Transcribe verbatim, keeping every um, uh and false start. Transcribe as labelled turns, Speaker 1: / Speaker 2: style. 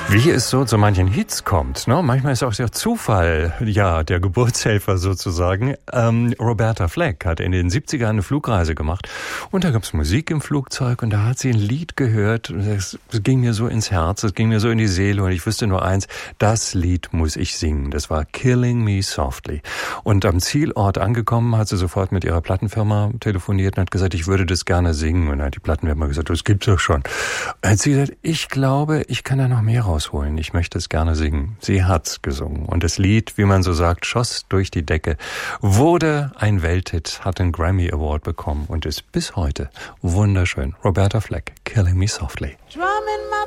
Speaker 1: Wie es so zu manchen Hits kommt, ne? Manchmal ist auch der Zufall, ja, der Geburtshelfer sozusagen. Ähm, Roberta Flack hat in den siebzigern eine Flugreise gemacht und da gab es Musik im Flugzeug und da hat sie ein Lied gehört und es ging mir so ins Herz, es ging mir so in die Seele und ich wusste nur eins, das Lied muss ich singen. Das war Killing Me Softly. Und am Zielort angekommen hat sie sofort mit ihrer Plattenfirma telefoniert und hat gesagt, ich würde das gerne singen. Und dann hat die Plattenfirma gesagt, das gibt's doch schon. Und hat sie gesagt, ich glaube, ich kann da noch mehr rausholen. Ich möchte es gerne singen. Sie hat's gesungen. Und das Lied, wie man so sagt, schoss durch die Decke, wurde ein Welthit, hat einen Grammy Award bekommen und ist bis heute wunderschön. Roberta Flack, Killing Me Softly.
Speaker 2: Drum in my